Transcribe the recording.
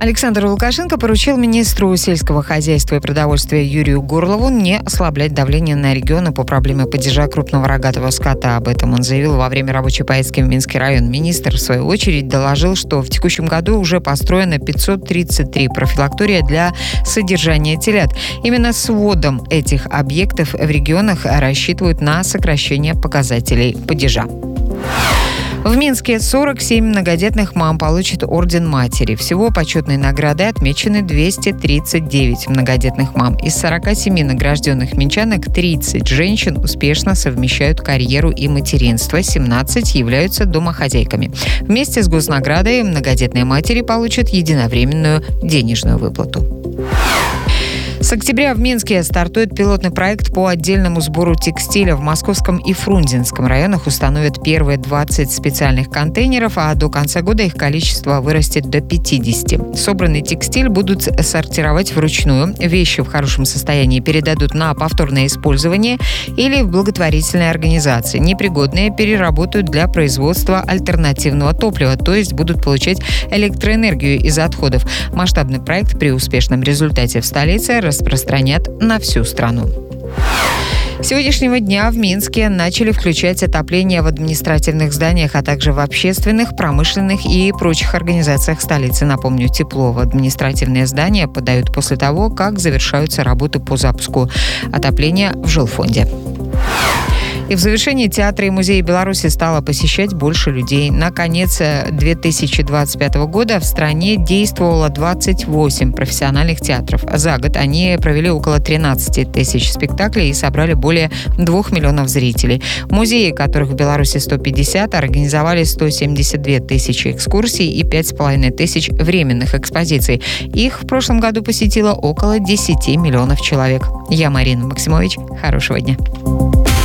Александр Лукашенко поручил министру сельского хозяйства и продовольствия Юрию Горлову не ослаблять давление на регионы по проблеме падежа крупного рогатого скота. Об этом он заявил во время рабочей поездки в Минский район. Министр, в свою очередь, доложил, что в текущем году уже построено 533 профилактория для содержания телят. Именно с вводом этих объектов в регионах рассчитывают на сокращение показателей падежа. В Минске 47 многодетных мам получат орден матери. Всего почетной наградой отмечены 239 многодетных мам. Из 47 награжденных минчанок 30 женщин успешно совмещают карьеру и материнство, 17 являются домохозяйками. Вместе с госнаградой многодетные матери получат единовременную денежную выплату. С октября в Минске стартует пилотный проект по отдельному сбору текстиля. В Московском и Фрунзенском районах установят первые 20 специальных контейнеров, а до конца года их количество вырастет до 50. Собранный текстиль будут сортировать вручную. Вещи в хорошем состоянии передадут на повторное использование или в благотворительные организации. Непригодные переработают для производства альтернативного топлива, то есть будут получать электроэнергию из отходов. Масштабный проект при успешном результате в столице распространят на всю страну. С сегодняшнего дня в Минске начали включать отопление в административных зданиях, а также в общественных, промышленных и прочих организациях столицы. Напомню, тепло в административные здания подают после того, как завершаются работы по запуску отопления в жилфонде. И в завершении театры и музеи Беларуси стало посещать больше людей. На конец 2025 года в стране действовало 28 профессиональных театров. За год они провели около 13 тысяч спектаклей и собрали более 2 миллионов зрителей. Музеи, которых в Беларуси 150, организовали 172 тысячи экскурсий и 5,5 тысяч временных экспозиций. Их в прошлом году посетило около 10 миллионов человек. Я Марина Максимович. Хорошего дня.